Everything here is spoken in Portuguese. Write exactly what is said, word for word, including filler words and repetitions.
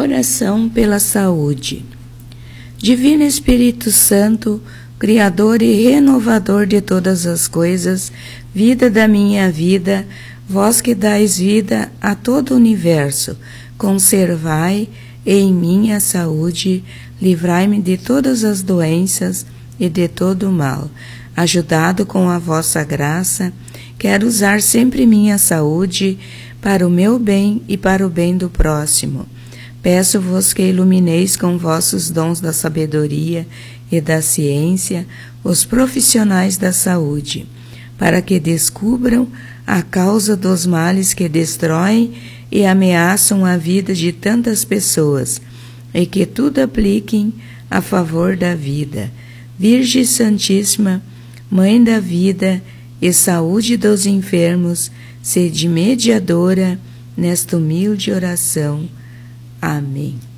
Oração pela saúde. Divino Espírito Santo, Criador e renovador de todas as coisas, vida da minha vida, vós que dais vida a todo o universo, conservai em mim a saúde, livrai-me de todas as doenças e de todo o mal. Ajudado com a vossa graça, quero usar sempre minha saúde para o meu bem e para o bem do próximo. Peço-vos que ilumineis com vossos dons da sabedoria e da ciência os profissionais da saúde, para que descubram a causa dos males que destroem e ameaçam a vida de tantas pessoas, e que tudo apliquem a favor da vida. Virgem Santíssima, Mãe da vida e saúde dos enfermos, sede mediadora nesta humilde oração. Amém.